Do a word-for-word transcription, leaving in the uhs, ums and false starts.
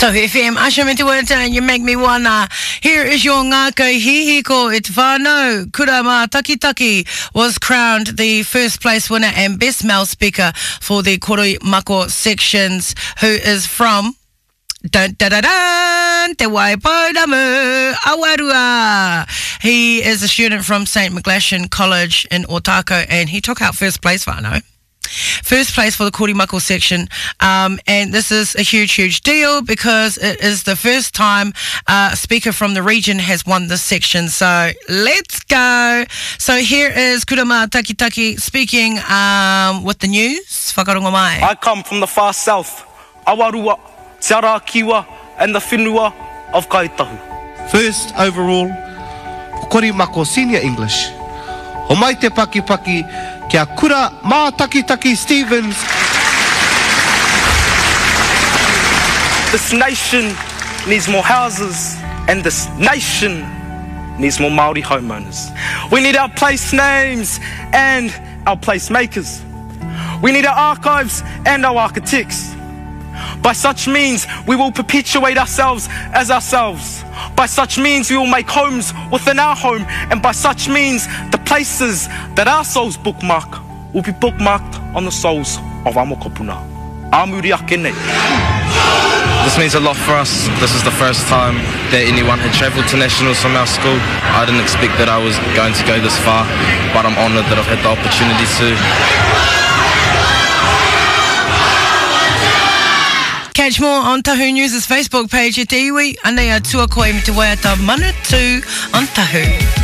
Tohu F M, Asha me te wata, you make me wanna. Here is your ngākau hihiko, it whānau. Kurama Takitaki was crowned the first place winner and best male speaker for the Kori Mako sections, who is from Dun, da, da, da, Te Waipounamu, Awarua. He is a student from Saint McGlashan College in Otako, and he took out first place, whānau. First place for the Kori Mako section, um, and this is a huge, huge deal because it is the first time uh, a speaker from the region has won this section. So let's go. So here is Kurama Takitaki speaking um, with the news. Whakarongo mai. I come from the far south, Awarua, Te Arakiwa, and the whenua of Kaitahu. First overall, Kori Mako Senior English. Ho mai te paki paki kia kura mā Takitaki Stevens. This nation needs more houses, and this nation needs more Māori homeowners. We need our place names and our place makers. We need our archives and our architects. By such means, we will perpetuate ourselves as ourselves. By such means, we will make homes within our home. And by such means, the places that our souls bookmark will be bookmarked on the souls of our mokopuna. Āmuri ake nei. This means a lot for us. This is the first time that anyone had travelled to nationals from our school. I didn't expect that I was going to go this far, but I'm honoured that I've had the opportunity to. Catch more on Tahu News' Facebook page at iwi. Anei atua koe me te waiata manatu on Tahu.